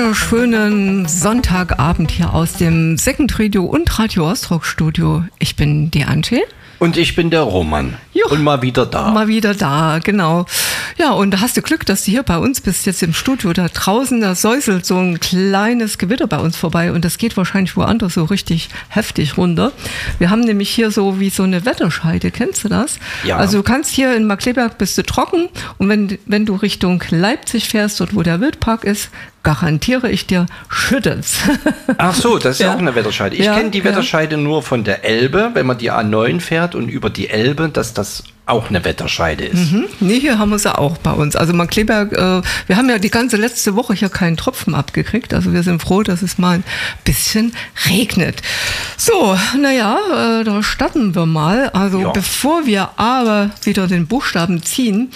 wunderschönen Sonntagabend hier aus dem Second Radio und Radio Ostrock Studio. Ich bin die Antje. Und ich bin der Roman. Juch, und mal wieder da. Mal wieder da, genau. Ja, und da hast du Glück, dass du hier bei uns bist, jetzt im Studio. Da draußen, da säuselt so ein kleines Gewitter bei uns vorbei und das geht wahrscheinlich woanders so richtig heftig runter. Wir haben nämlich hier so wie so eine Wetterscheide, kennst du das? Ja. Also du kannst hier in Markkleeberg bist du trocken und wenn du Richtung Leipzig fährst, dort wo der Wildpark ist, garantiere ich dir, schüttelt's. Ach so, das ist ja auch eine Wetterscheide. Ich kenne die Wetterscheide nur von der Elbe, wenn man die A9 fährt und über die Elbe, dass das auch eine Wetterscheide ist. Nee, hier haben wir sie auch bei uns. Also Markkleeberg, wir haben ja die ganze letzte Woche hier keinen Tropfen abgekriegt. Also wir sind froh, dass es mal ein bisschen regnet. So, naja, da starten wir mal. Also bevor wir aber wieder den Buchstaben ziehen,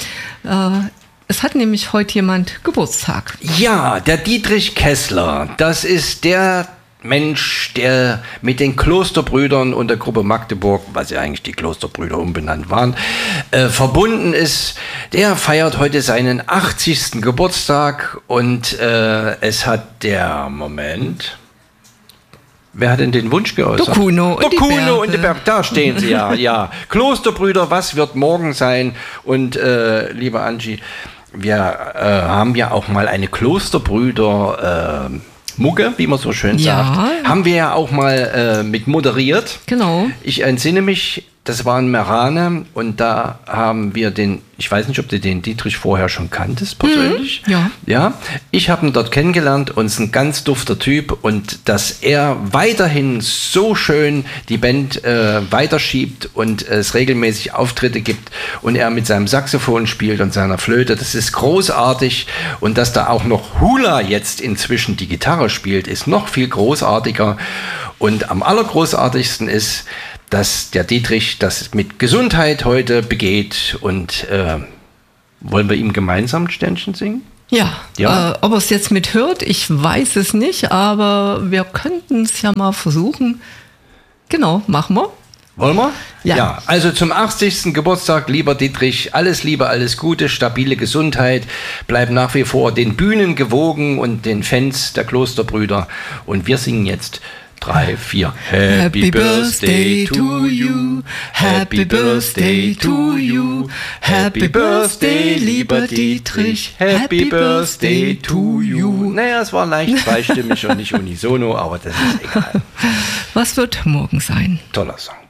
es hat nämlich heute jemand Geburtstag. Ja, der Dietrich Kessler. Das ist der Mensch, der mit den Klosterbrüdern und der Gruppe Magdeburg, was ja eigentlich die Klosterbrüder umbenannt waren, verbunden ist. Der feiert heute seinen 80. Geburtstag und es hat der Moment... Wer hat denn den Wunsch geäußert? Der Kuno und die Berge. Da stehen sie ja. Klosterbrüder, was wird morgen sein? Und liebe Angie, wir haben ja auch mal eine Klosterbrüder Mucke, wie man so schön sagt. Haben wir ja auch mal mit moderiert. Genau. Ich entsinne mich, das war in Merane und da haben wir ich weiß nicht, ob du den Dietrich vorher schon kanntest persönlich. Ja. Ich habe ihn dort kennengelernt und ist ein ganz dufter Typ und dass er weiterhin so schön die Band weiterschiebt und es regelmäßig Auftritte gibt und er mit seinem Saxophon spielt und seiner Flöte, das ist großartig und dass da auch noch Hula jetzt inzwischen die Gitarre spielt, ist noch viel großartiger und am allergroßartigsten ist, dass der Dietrich das mit Gesundheit heute begeht und wollen wir ihm gemeinsam ein Ständchen singen? Ja. Ob er es jetzt mithört, ich weiß es nicht, aber wir könnten es ja mal versuchen. Genau, machen wir. Wollen wir? Ja. Also zum 80. Geburtstag, lieber Dietrich, alles Liebe, alles Gute, stabile Gesundheit, bleib nach wie vor den Bühnen gewogen und den Fans der Klosterbrüder und wir singen jetzt 3, 4. Happy Birthday to you, Happy Birthday to you, Happy Birthday, lieber Dietrich, Happy Birthday to you. Naja, es war leicht zweistimmig und nicht unisono, aber das ist egal. Was wird morgen sein? Toller Song.